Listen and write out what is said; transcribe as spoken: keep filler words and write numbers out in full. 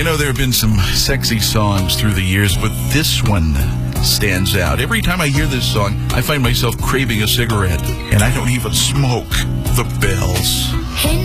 You know, there have been some sexy songs through the years, but this one stands out. Every time I hear this song, I find myself craving a cigarette, and I don't even smoke. The Bells.